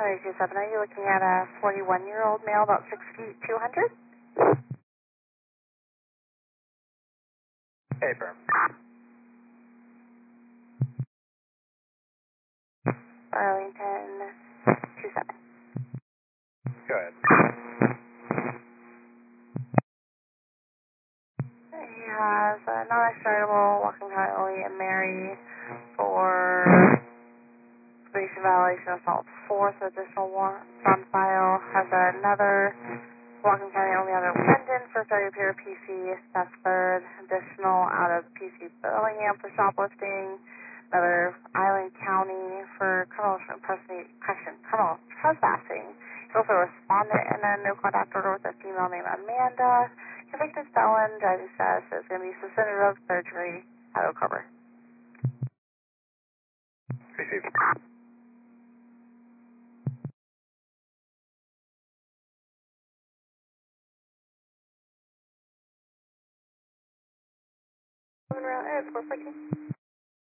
27, are you looking at a 41-year-old male, about 6 feet, 200? Paper. Arlington, 27. Go ahead. He has a non-extradable walking county only and Mary for probation violation assault 4th additional warrant on file. Has another walking county only out of Linden for failure to appear PC. That's 3rd additional out of PC Bellingham for shoplifting. Another Island County for criminal trespassing. He's also a respondent in a no contact order with a female named Amanda. Convicted felon, driving status is going to be suspended of third degree auto cover. Received. Around airport,